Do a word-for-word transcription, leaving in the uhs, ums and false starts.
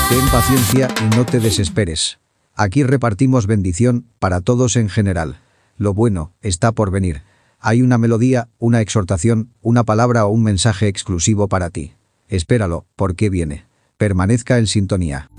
Ten paciencia y no te desesperes. Aquí repartimos bendición para todos en general. Lo bueno está por venir. Hay una melodía, una exhortación, una palabra o un mensaje exclusivo para ti. Espéralo, porque viene. Permanezca en sintonía.